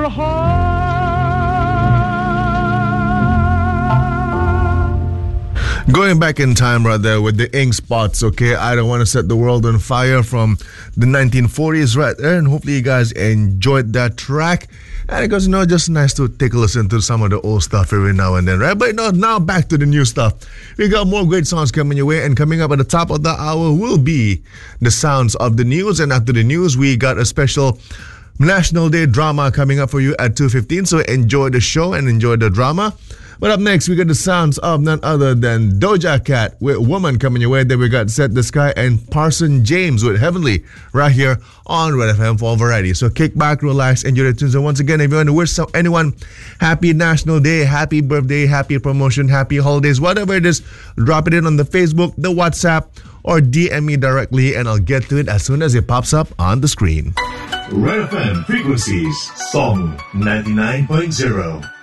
Going back in time right there with the ink spots, okay? I Don't Want to Set the World on Fire from the 1940s right there. And hopefully you guys enjoyed that track. And because, just nice to take a listen to some of the old stuff every now and then, right? But now back to the new stuff. We got more great songs coming your way. And coming up at the top of the hour will be the sounds of the news. And after the news, we got a special National Day drama coming up for you at 2:15. So enjoy the show and enjoy the drama. But up next, we got the sounds of none other than Doja Cat with Woman coming your way. Then we got Set the Sky and Parson James with Heavenly right here on Red FM for Variety. So kick back, relax, enjoy the tunes. And once again, if you want to wish anyone happy National Day, happy birthday, happy promotion, happy holidays, whatever it is, drop it in on the Facebook, the WhatsApp, or DM me directly, and I'll get to it as soon as it pops up on the screen. Red FM frequencies, Song 99.0.